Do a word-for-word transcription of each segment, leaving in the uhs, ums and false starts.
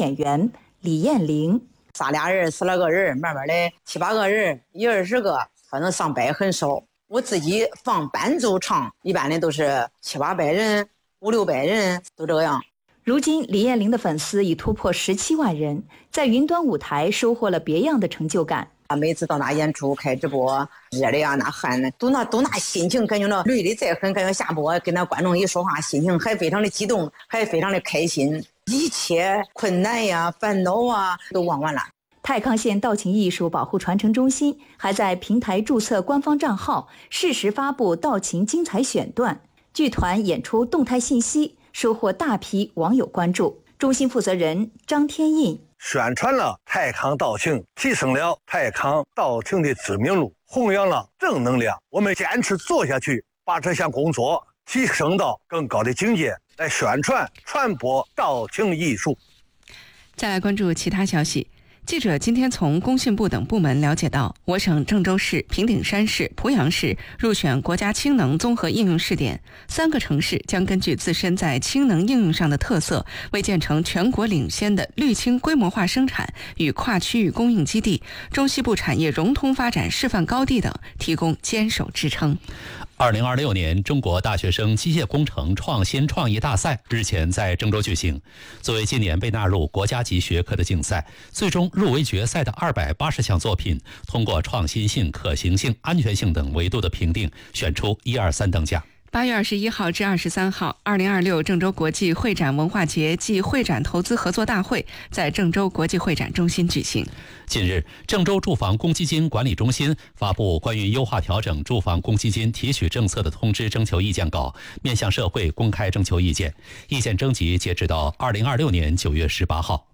演员李艳玲。 仨俩人、十来个人，慢慢的七八个人，一二十个，反正上百很少。我自己放伴奏唱，一般的都是七八百人、五六百人，都这样。 如今李艳玲的粉丝已突破十七万人，在云端舞台收获了别样的成就感。 每次到那演出开直播，热的呀，那汗都那都那心情，感觉那累的再狠，感觉下播跟那观众一说话，心情还非常的激动，还非常的开心，一切困难呀、烦恼啊都忘完了。 太康县道情艺术保护传承中心还在平台注册官方账号，适时发布道情精彩选段、剧团演出动态信息，收获大批网友关注。中心负责人张天印宣传了太康道情，提升了太康道情的知名度，弘扬了正能量。我们坚持做下去，把这项工作提升到更高的境界，来宣传传播道情艺术。 再来关注其他消息。记者今天从工信部等部门了解到，我省郑州市、平顶山市、濮阳市入选国家氢能综合应用试点，三个城市将根据自身在氢能应用上的特色，为建成全国领先的绿氢规模化生产与跨区域供应基地、中西部产业融通发展示范高地等提供坚守支撑。 二零二六年中国大学生机械工程创新创意大赛日前在郑州举行。作为今年被纳入国家级学科的竞赛，最终入围决赛的二百八十项作品，通过创新性、可行性、安全性等维度的评定，选出一二三等奖。 八月二十一号至二十三号，二零二六郑州国际会展文化节暨会展投资合作大会在郑州国际会展中心举行。 近日，郑州住房公积金管理中心发布关于优化调整住房公积金提取政策的通知征求意见稿，面向社会公开征求意见。意见征集截止到二零二六年九月十八号。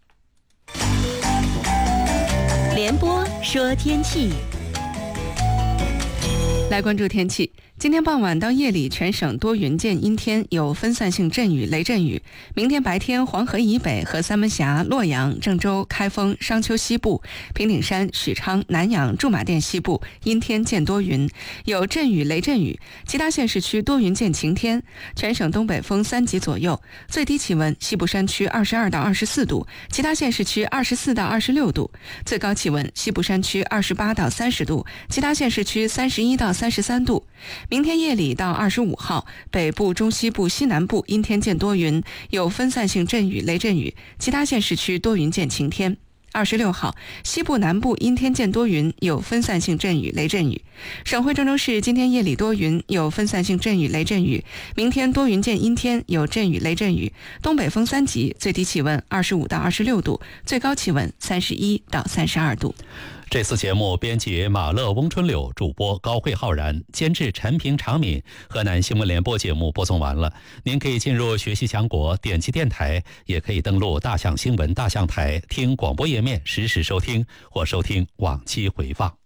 联播说天气。 来关注天气。今天傍晚到夜里，全省多云见阴天，有分散性阵雨、雷阵雨。明天白天，黄河以北和三门峡、洛阳、郑州、开封、商丘西部、平顶山、许昌、南阳、驻马店西部阴天见多云，有阵雨、雷阵雨。其他县市区多云见晴天。全省东北风三级左右，最低气温西部山区二十二到二十四度，其他县市区二十四到二十六度。最高气温西部山区二十八到三十度，其他县市区三十一到三十三度。明天夜里到二十五号，北部、中西部、西南部阴天见多云，有分散性阵雨、雷阵雨，其他县市区多云见晴天。二十六号，西部南部阴天见多云，有分散性阵雨、雷阵雨。省会郑州市今天夜里多云，有分散性阵雨、雷阵雨。明天多云见阴天，有阵雨、雷阵雨。东北风三级，最低气温二十五到二十六度，最高气温三十一到三十二度。 这次节目编辑马乐、翁春柳，主播高慧浩然，监制陈平、常敏。河南新闻联播节目播送完了，您可以进入学习强国，点击电台，也可以登录大象新闻大象台听广播页面实时收听或收听往期回放。